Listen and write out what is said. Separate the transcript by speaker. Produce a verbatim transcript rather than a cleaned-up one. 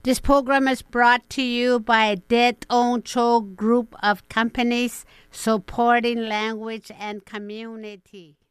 Speaker 1: This program is brought to you by Det On Cho Group of Companies supporting language and community.